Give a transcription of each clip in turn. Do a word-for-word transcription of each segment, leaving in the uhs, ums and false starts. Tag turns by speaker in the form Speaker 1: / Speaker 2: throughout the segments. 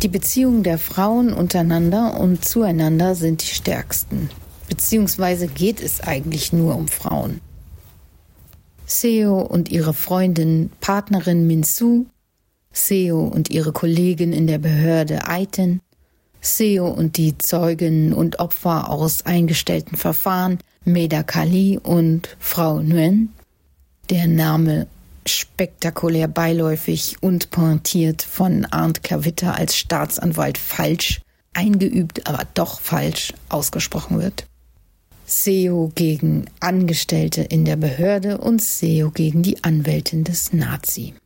Speaker 1: Die Beziehungen der Frauen untereinander und zueinander sind die stärksten. Beziehungsweise geht es eigentlich nur um Frauen. Seo und ihre Freundin, Partnerin Min-soo, Seo und ihre Kollegin in der Behörde Aiten, Seo und die Zeugen und Opfer aus eingestellten Verfahren Medakali und Frau Nguyen, der Name spektakulär beiläufig und pointiert von Arndt Klavitter als Staatsanwalt falsch, eingeübt, aber doch falsch ausgesprochen wird. Seo gegen Angestellte in der Behörde und Seo gegen die Anwältin des Nazi.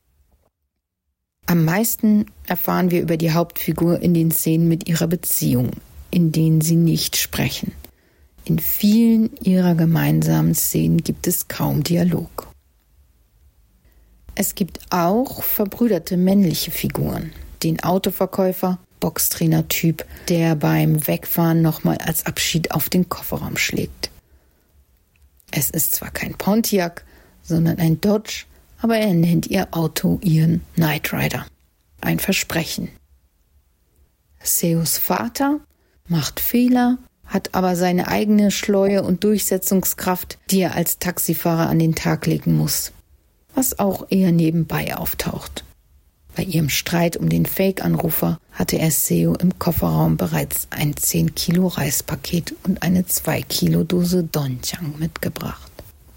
Speaker 1: Am meisten erfahren wir über die Hauptfigur in den Szenen mit ihrer Beziehung, in denen sie nicht sprechen. In vielen ihrer gemeinsamen Szenen gibt es kaum Dialog. Es gibt auch verbrüderte männliche Figuren. Den Autoverkäufer, Boxtrainer-Typ, der beim Wegfahren nochmal als Abschied auf den Kofferraum schlägt. Es ist zwar kein Pontiac, sondern ein Dodge, aber er nennt ihr Auto ihren Knight Rider. Ein Versprechen. Seos Vater macht Fehler, hat aber seine eigene Schleue und Durchsetzungskraft, die er als Taxifahrer an den Tag legen muss. Was auch eher nebenbei auftaucht. Bei ihrem Streit um den Fake-Anrufer hatte er Seo im Kofferraum bereits ein zehn Kilo Reispaket und eine zwei Kilo Dose Doenjang mitgebracht.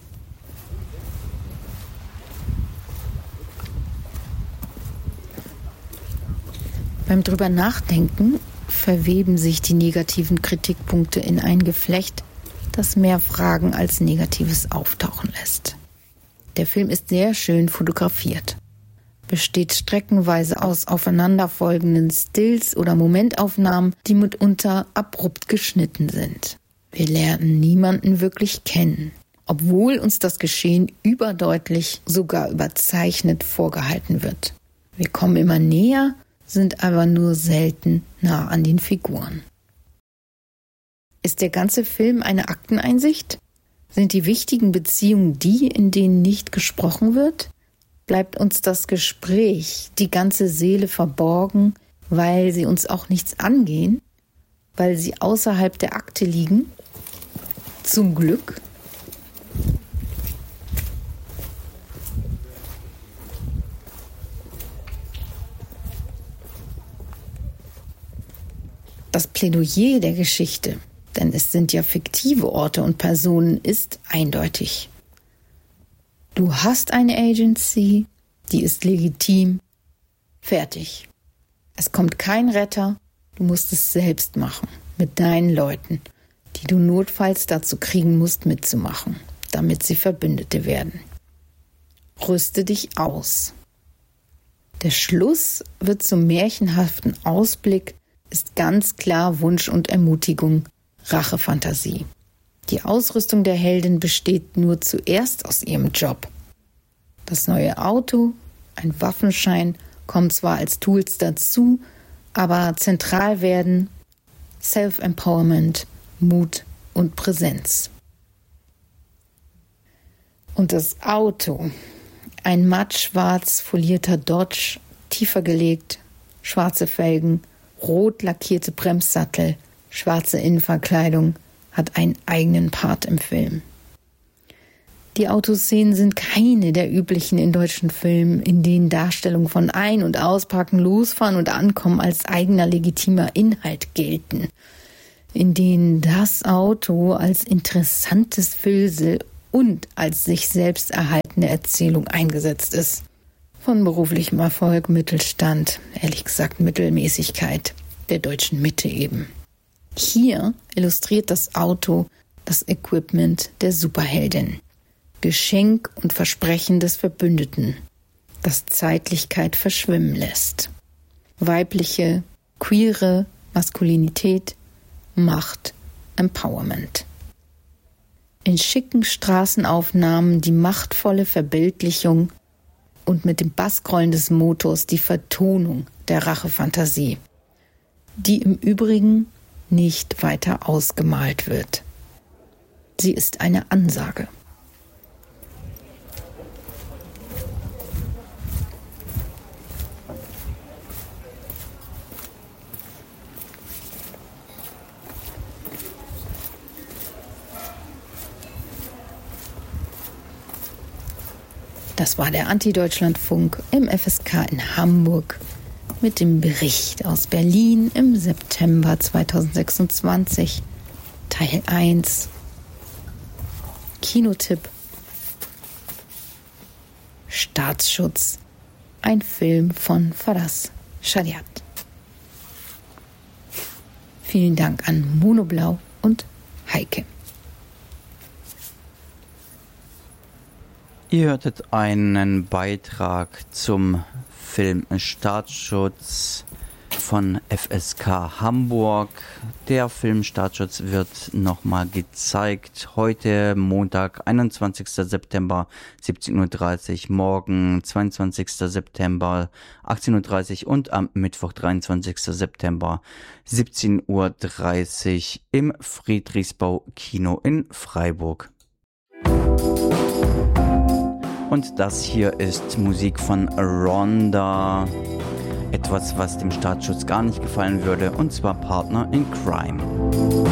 Speaker 1: Beim drüber nachdenken verweben sich die negativen Kritikpunkte in ein Geflecht, das mehr Fragen als Negatives auftauchen lässt. Der Film ist sehr schön fotografiert, besteht streckenweise aus aufeinanderfolgenden Stills oder Momentaufnahmen, die mitunter abrupt geschnitten sind. Wir lernen niemanden wirklich kennen, obwohl uns das Geschehen überdeutlich, sogar überzeichnet vorgehalten wird. Wir kommen immer näher, sind aber nur selten nah an den Figuren. Ist der ganze Film eine Akteneinsicht? Sind die wichtigen Beziehungen die, in denen nicht gesprochen wird? Bleibt uns das Gespräch, die ganze Seele verborgen, weil sie uns auch nichts angehen? Weil sie außerhalb der Akte liegen? Zum Glück? Das Plädoyer der Geschichte, denn es sind ja fiktive Orte und Personen, ist eindeutig. Du hast eine Agency, die ist legitim, fertig. Es kommt kein Retter, du musst es selbst machen, mit deinen Leuten, die du notfalls dazu kriegen musst, mitzumachen, damit sie Verbündete werden. Rüste dich aus. Der Schluss wird zum märchenhaften Ausblick, ist ganz klar Wunsch und Ermutigung, Rachefantasie. Die Ausrüstung der Heldin besteht nur zuerst aus ihrem Job. Das neue Auto, ein Waffenschein, kommen zwar als Tools dazu, aber zentral werden Self-Empowerment, Mut und Präsenz. Und das Auto, ein mattschwarz folierter Dodge, tiefer gelegt, schwarze Felgen, rot lackierte Bremssattel, schwarze Innenverkleidung, hat einen eigenen Part im Film. Die Autoszenen sind keine der üblichen in deutschen Filmen, in denen Darstellungen von Ein- und Auspacken, Losfahren und Ankommen als eigener legitimer Inhalt gelten, in denen das Auto als interessantes Füllsel und als sich selbst erhaltende Erzählung eingesetzt ist. Von beruflichem Erfolg, Mittelstand, ehrlich gesagt Mittelmäßigkeit, der deutschen Mitte eben. Hier illustriert das Auto das Equipment der Superheldin. Geschenk und Versprechen des Verbündeten, das Zeitlichkeit verschwimmen lässt. Weibliche, queere Maskulinität, Macht, Empowerment. In schicken Straßenaufnahmen die machtvolle Verbildlichung und mit dem Bassgrollen des Motors die Vertonung der Rachefantasie, die im Übrigen nicht weiter ausgemalt wird. Sie ist eine Ansage. Das war der Anti-Deutschlandfunk im F S K in Hamburg mit dem Bericht aus Berlin im September zweitausendsechsundzwanzig, Teil eins. Kinotipp: Staatsschutz, ein Film von Faraz Shariat. Vielen Dank an Monoblau und Heike.
Speaker 2: Ihr hörtet einen Beitrag zum Film Staatsschutz von F S K Hamburg. Der Film Staatsschutz wird nochmal gezeigt. Heute Montag, einundzwanzigster September, siebzehn Uhr dreißig, morgen zweiundzwanzigster September, achtzehn Uhr dreißig und am Mittwoch, dreiundzwanzigster September, siebzehn Uhr dreißig im Friedrichsbau Kino in Freiburg. Und das hier ist Musik von Rhonda. Etwas, was dem Staatsschutz gar nicht gefallen würde, und zwar Partner in Crime.